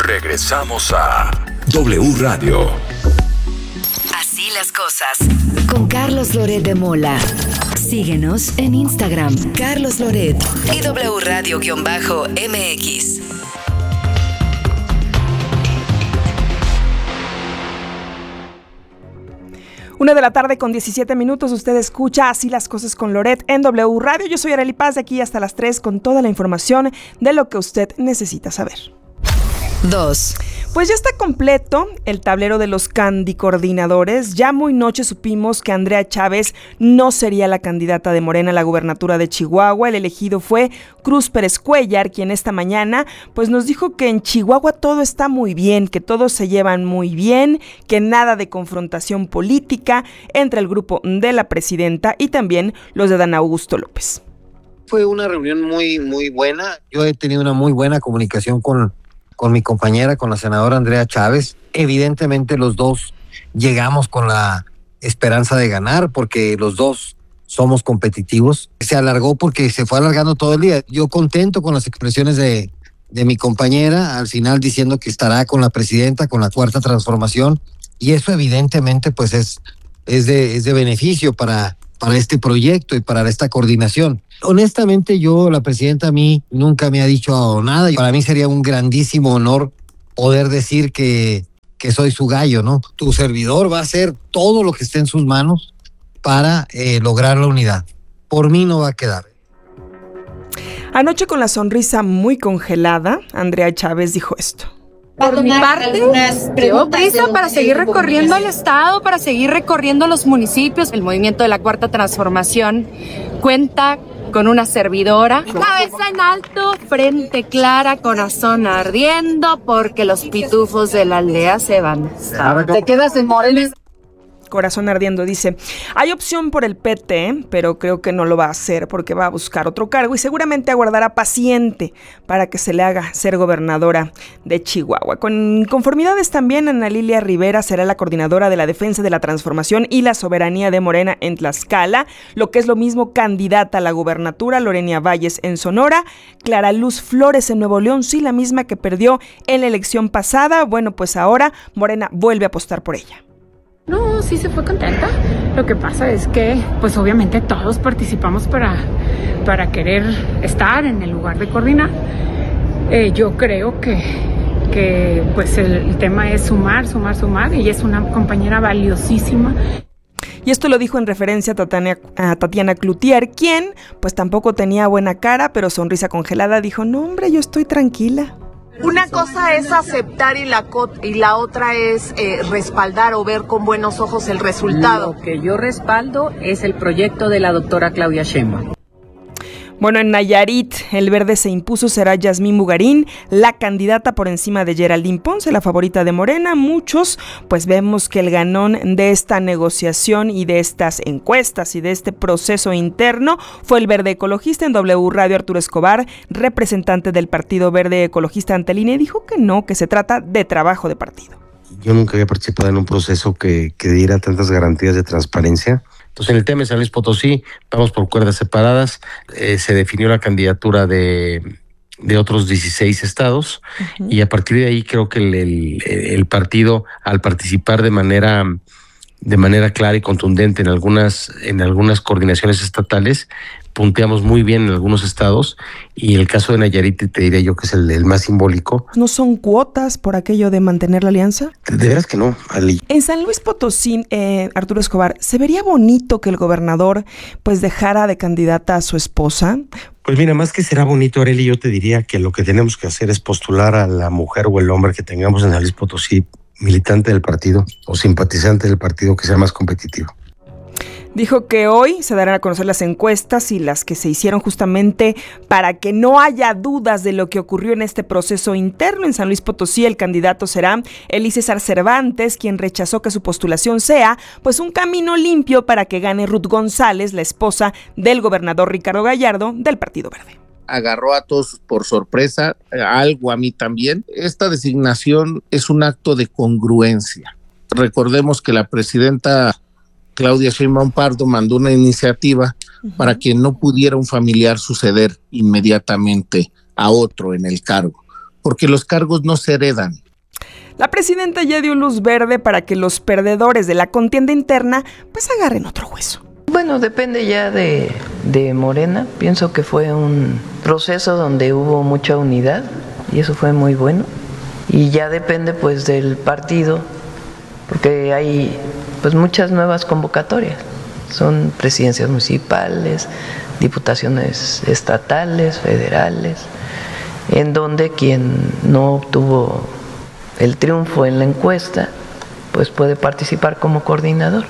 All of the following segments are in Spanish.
Regresamos a W Radio. Así las cosas. Con Carlos Loret de Mola. Síguenos en Instagram, Carlos Loret y W Radio-MX. 1:17 p.m. Usted escucha Así las cosas con Loret en W Radio. Yo soy Arely Paz, de aquí hasta las 3 con toda la información de lo que usted necesita saber. 2. Pues ya está completo el tablero de los candicoordinadores. Ya muy noche supimos que Andrea Chávez no sería la candidata de Morena a la gubernatura de Chihuahua. El elegido fue Cruz Pérez Cuéllar, quien esta mañana pues nos dijo que en Chihuahua todo está muy bien, que todos se llevan muy bien, que nada de confrontación política entre el grupo de la presidenta y también los de Dan Augusto López. Fue una reunión muy buena. Yo he tenido una muy buena comunicación con mi compañera, con la senadora Andrea Chávez. Evidentemente los dos llegamos con la esperanza de ganar porque los dos somos competitivos. Se alargó porque se fue alargando todo el día. Yo contento con las expresiones de mi compañera, al final diciendo que estará con la presidenta, con la Cuarta Transformación, y eso evidentemente pues es de beneficio para este proyecto y para esta coordinación. Honestamente, la presidenta a mí nunca me ha dicho nada, y para mí sería un grandísimo honor poder decir que soy su gallo, ¿no? Tu servidor va a hacer todo lo que esté en sus manos para lograr la unidad. Por mí no va a quedar. Anoche, con la sonrisa muy congelada, Andrea Chávez dijo esto. Por mi parte, llevo prisa para seguir recorriendo el estado, para seguir recorriendo los municipios. El movimiento de la Cuarta Transformación cuenta con una servidora. Cabeza en alto, frente clara, corazón ardiendo, porque los pitufos de la aldea se van. ¿Te quedas en Morelos? Corazón ardiendo, dice. Hay opción por el PT, pero creo que no lo va a hacer porque va a buscar otro cargo y seguramente aguardará paciente para que se le haga ser gobernadora de Chihuahua. Con conformidades también, Ana Lilia Rivera será la coordinadora de la defensa de la transformación y la soberanía de Morena en Tlaxcala, lo que es lo mismo candidata a la gubernatura, Lorena Valles en Sonora, Clara Luz Flores en Nuevo León, sí, la misma que perdió en la elección pasada. Bueno, pues ahora Morena vuelve a apostar por ella. No, sí se fue contenta. Lo que pasa es que, pues obviamente todos participamos para querer estar en el lugar de coordinar. Yo creo que pues el tema es sumar, y es una compañera valiosísima. Y esto lo dijo en referencia a Tatiana Cloutier, quien pues tampoco tenía buena cara, pero sonrisa congelada dijo, no hombre, yo estoy tranquila. Una cosa es aceptar y la otra es respaldar o ver con buenos ojos el resultado. Lo que yo respaldo es el proyecto de la doctora Claudia Sheinbaum. Bueno, en Nayarit, el verde se impuso, será Yasmín Bugarín, la candidata por encima de Geraldine Ponce, la favorita de Morena. Muchos, pues vemos que el ganón de esta negociación y de estas encuestas y de este proceso interno fue el verde ecologista. En W Radio, Arturo Escobar, representante del Partido Verde Ecologista ante el INE, dijo que no, que se trata de trabajo de partido. Yo nunca había participado en un proceso que diera tantas garantías de transparencia. Entonces, en el tema de San Luis Potosí, vamos por cuerdas separadas. Se definió la candidatura de otros 16 estados, y a partir de ahí creo que el partido, al participar de manera clara y contundente en algunas coordinaciones estatales, punteamos muy bien en algunos estados, y el caso de Nayarit te diría yo que es el más simbólico. ¿No son cuotas por aquello de mantener la alianza? De veras que no, Ali. En San Luis Potosí, Arturo Escobar, ¿se vería bonito que el gobernador pues dejara de candidata a su esposa? Pues mira, más que será bonito, Arely, yo te diría que lo que tenemos que hacer es postular a la mujer o el hombre que tengamos en San Luis Potosí, militante del partido o simpatizante del partido, que sea más competitivo. Dijo que hoy se darán a conocer las encuestas y las que se hicieron justamente para que no haya dudas de lo que ocurrió en este proceso interno. En San Luis Potosí el candidato será Elí César Cervantes, quien rechazó que su postulación sea pues un camino limpio para que gane Ruth González, la esposa del gobernador Ricardo Gallardo del Partido Verde. Agarró a todos por sorpresa, algo a mí también. Esta designación es un acto de congruencia. Recordemos que la presidenta Claudia Sheinbaum Pardo mandó una iniciativa para que no pudiera un familiar suceder inmediatamente a otro en el cargo, porque los cargos no se heredan. La presidenta ya dio luz verde para que los perdedores de la contienda interna pues agarren otro hueso. Bueno, depende ya de Morena. Pienso que fue un proceso donde hubo mucha unidad y eso fue muy bueno. Y ya depende pues del partido, porque hay pues muchas nuevas convocatorias. Son presidencias municipales, diputaciones estatales, federales, en donde quien no obtuvo el triunfo en la encuesta pues puede participar como coordinador.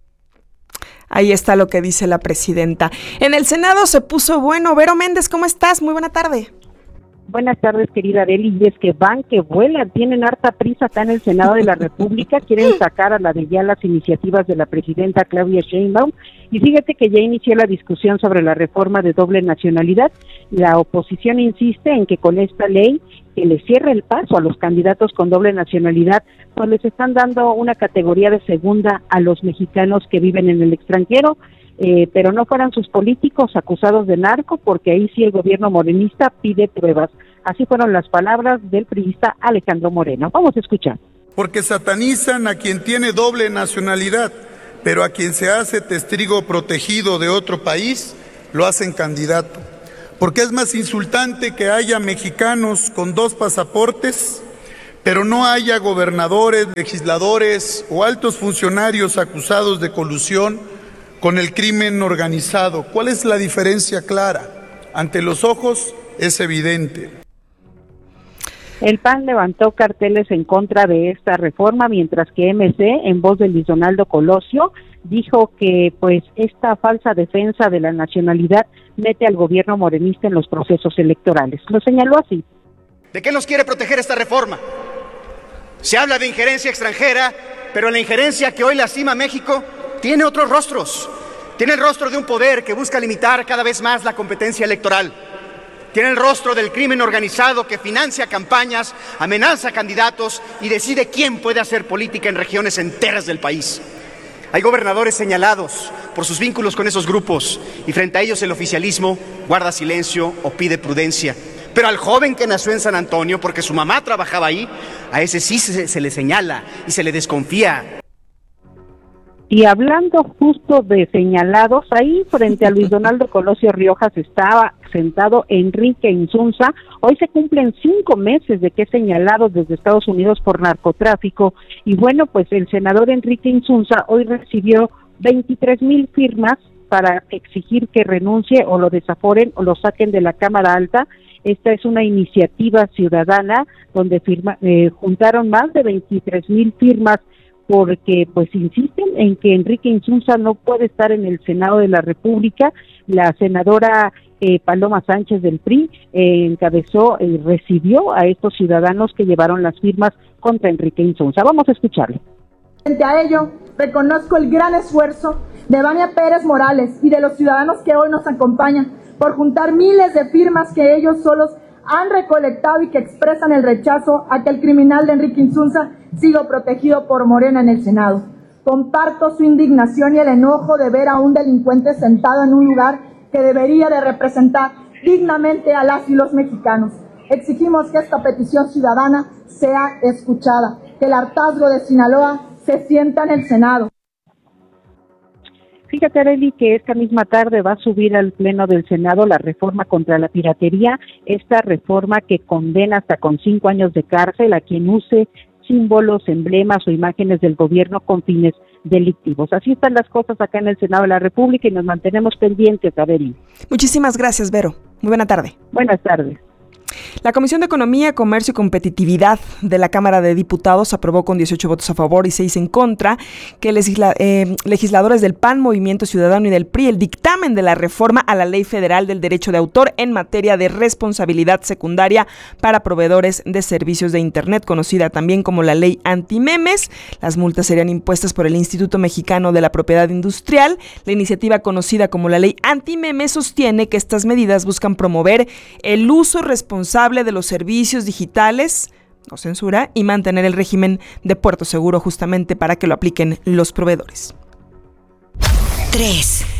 Ahí está lo que dice la presidenta. En el Senado se puso bueno. Vero Méndez, ¿cómo estás? Muy buena tarde. Buenas tardes, querida Adeli. Y es que van que vuelan, tienen harta prisa acá en el Senado de la República, quieren sacar a la de ya las iniciativas de la presidenta Claudia Sheinbaum. Y fíjate que ya inició la discusión sobre la reforma de doble nacionalidad. La oposición insiste en que con esta ley que le cierre el paso a los candidatos con doble nacionalidad, pues les están dando una categoría de segunda a los mexicanos que viven en el extranjero, pero no fueran sus políticos acusados de narco, porque ahí sí el gobierno morenista pide pruebas. Así fueron las palabras del priista Alejandro Moreno. Vamos a escuchar. Porque satanizan a quien tiene doble nacionalidad, pero a quien se hace testigo protegido de otro país, lo hacen candidato. Porque es más insultante que haya mexicanos con 2 pasaportes, pero no haya gobernadores, legisladores o altos funcionarios acusados de colusión con el crimen organizado. ¿Cuál es la diferencia clara? Ante los ojos es evidente. El PAN levantó carteles en contra de esta reforma, mientras que MC, en voz de Luis Donaldo Colosio, dijo que pues esta falsa defensa de la nacionalidad mete al gobierno morenista en los procesos electorales. Lo señaló así. ¿De qué nos quiere proteger esta reforma? Se habla de injerencia extranjera, pero la injerencia que hoy lastima a México tiene otros rostros. Tiene el rostro de un poder que busca limitar cada vez más la competencia electoral. Tiene el rostro del crimen organizado que financia campañas, amenaza candidatos y decide quién puede hacer política en regiones enteras del país. Hay gobernadores señalados por sus vínculos con esos grupos y frente a ellos el oficialismo guarda silencio o pide prudencia. Pero al joven que nació en San Antonio, porque su mamá trabajaba ahí, a ese sí se le señala y se le desconfía. Y hablando justo de señalados, ahí frente a Luis Donaldo Colosio Riojas estaba sentado Enrique Insunza. Hoy se cumplen 5 meses de que es señalado desde Estados Unidos por narcotráfico. Y bueno, pues el senador Enrique Insunza hoy recibió 23,000 firmas para exigir que renuncie o lo desaforen o lo saquen de la Cámara Alta. Esta es una iniciativa ciudadana donde juntaron más de 23,000 firmas porque pues insisten en que Enrique Insunza no puede estar en el Senado de la República. La senadora Paloma Sánchez del PRI encabezó y recibió a estos ciudadanos que llevaron las firmas contra Enrique Insunza. Vamos a escucharlo. Frente a ello, reconozco el gran esfuerzo de Vania Pérez Morales y de los ciudadanos que hoy nos acompañan por juntar miles de firmas que ellos solos han recolectado y que expresan el rechazo a que el criminal de Enrique Insunza siga protegido por Morena en el Senado. Comparto su indignación y el enojo de ver a un delincuente sentado en un lugar que debería de representar dignamente a las y los mexicanos. Exigimos que esta petición ciudadana sea escuchada, que el hartazgo de Sinaloa se sienta en el Senado. Fíjate, Arely, que esta misma tarde va a subir al Pleno del Senado la reforma contra la piratería, esta reforma que condena hasta con 5 años de cárcel a quien use símbolos, emblemas o imágenes del gobierno con fines delictivos. Así están las cosas acá en el Senado de la República y nos mantenemos pendientes, Arely. Muchísimas gracias, Vero. Muy buena tarde. Buenas tardes. La Comisión de Economía, Comercio y Competitividad de la Cámara de Diputados aprobó con 18 votos a favor y 6 en contra que legisladores del PAN, Movimiento Ciudadano y del PRI el dictamen de la reforma a la Ley Federal del Derecho de Autor en materia de responsabilidad secundaria para proveedores de servicios de Internet, conocida también como la Ley Antimemes. Las multas serían impuestas por el Instituto Mexicano de la Propiedad Industrial. La iniciativa conocida como la Ley Antimemes sostiene que estas medidas buscan promover el uso responsable de los servicios digitales, no censura, y mantener el régimen de puerto seguro justamente para que lo apliquen los proveedores. 3.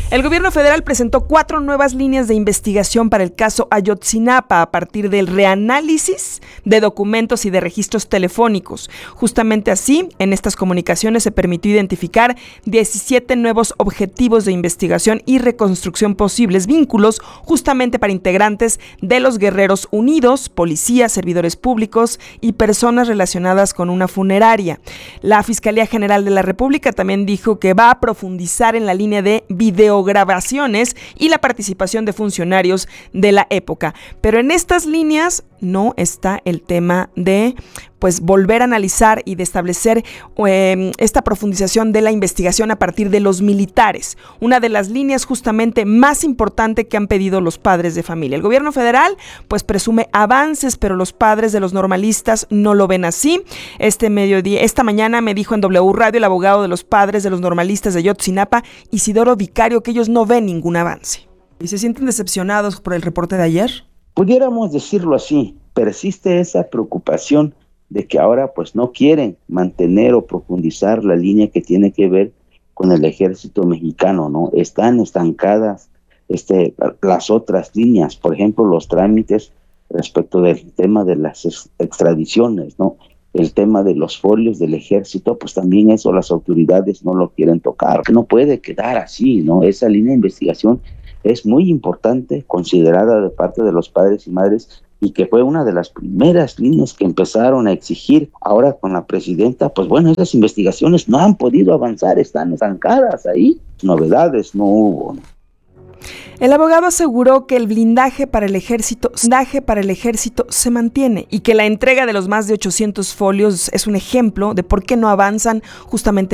El gobierno federal presentó 4 nuevas líneas de investigación para el caso Ayotzinapa a partir del reanálisis de documentos y de registros telefónicos. Justamente así, en estas comunicaciones se permitió identificar 17 nuevos objetivos de investigación y reconstrucción, posibles vínculos justamente para integrantes de los Guerreros Unidos, policías, servidores públicos y personas relacionadas con una funeraria. La Fiscalía General de la República también dijo que va a profundizar en la línea de videograbaciones y la participación de funcionarios de la época. Pero en estas líneas no está el tema de volver a analizar y de establecer esta profundización de la investigación a partir de los militares. Una de las líneas justamente más importante que han pedido los padres de familia. El gobierno federal presume avances, pero los padres de los normalistas no lo ven así. Esta mañana me dijo en W Radio el abogado de los padres de los normalistas de Ayotzinapa, Isidoro Vicario, que ellos no ven ningún avance. ¿Y se sienten decepcionados por el reporte de ayer? Pudiéramos decirlo así, persiste esa preocupación de que ahora no quieren mantener o profundizar la línea que tiene que ver con el ejército mexicano, ¿no? Están estancadas las otras líneas, por ejemplo, los trámites respecto del tema de las extradiciones, ¿no? El tema de los folios del ejército, también eso las autoridades no lo quieren tocar. No puede quedar así, ¿no? Esa línea de investigación es muy importante, considerada de parte de los padres y madres, y que fue una de las primeras líneas que empezaron a exigir. Ahora con la presidenta, esas investigaciones no han podido avanzar, están estancadas ahí. Novedades no hubo, ¿no? El abogado aseguró que el blindaje para el ejército se mantiene y que la entrega de los más de 800 folios es un ejemplo de por qué no avanzan justamente